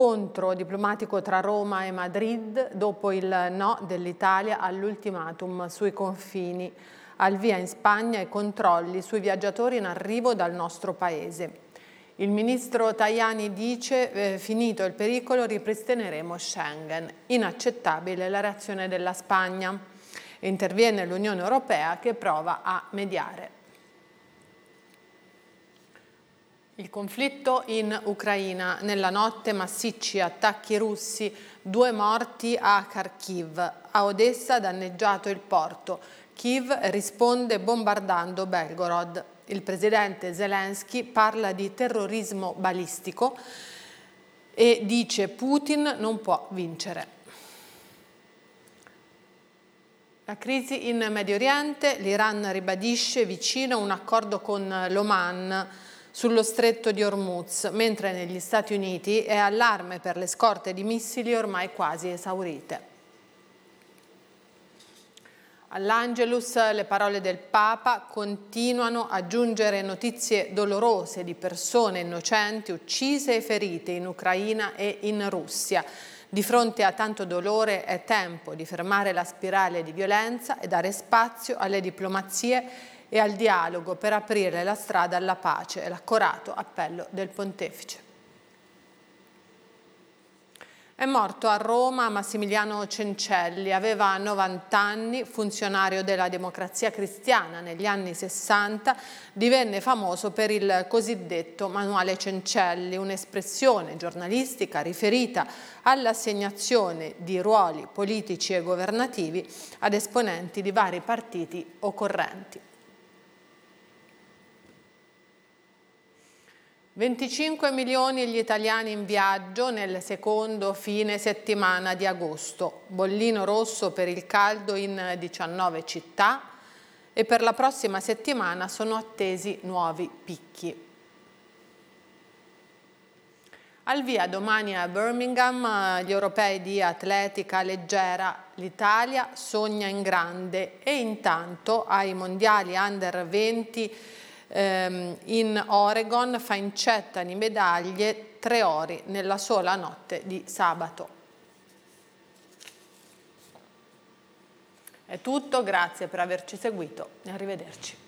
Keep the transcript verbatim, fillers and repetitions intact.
Scontro diplomatico tra Roma e Madrid dopo il no dell'Italia all'ultimatum sui confini. Al via in Spagna i controlli sui viaggiatori in arrivo dal nostro paese. Il ministro Tajani dice, eh, finito il pericolo ripristineremo Schengen. Inaccettabile la reazione della Spagna. Interviene l'Unione Europea che prova a mediare. Il conflitto in Ucraina, nella notte massicci attacchi russi, due morti a Kharkiv, a Odessa danneggiato il porto, Kiev risponde bombardando Belgorod. Il presidente Zelensky parla di terrorismo balistico e dice Putin non può vincere. La crisi in Medio Oriente, l'Iran ribadisce vicino un accordo con l'Oman sullo stretto di Hormuz, mentre negli Stati Uniti è allarme per le scorte di missili ormai quasi esaurite. All'Angelus le parole del Papa continuano a giungere notizie dolorose di persone innocenti uccise e ferite in Ucraina e in Russia. Di fronte a tanto dolore è tempo di fermare la spirale di violenza e dare spazio alle diplomazie e al dialogo per aprire la strada alla pace, è l'accorato appello del Pontefice. È morto a Roma Massimiliano Cencelli, aveva novanta anni, funzionario della Democrazia Cristiana. Negli anni sessanta divenne famoso per il cosiddetto Manuale Cencelli, un'espressione giornalistica riferita all'assegnazione di ruoli politici e governativi ad esponenti di vari partiti o correnti. venticinque milioni gli italiani in viaggio nel secondo fine settimana di agosto, bollino rosso per il caldo in diciannove città e per la prossima settimana sono attesi nuovi picchi. Al via domani a Birmingham gli europei di atletica leggera, l'Italia sogna in grande e intanto ai mondiali under venti in Oregon fa incetta di medaglie tre ori nella sola notte di sabato. È tutto, grazie per averci seguito e arrivederci.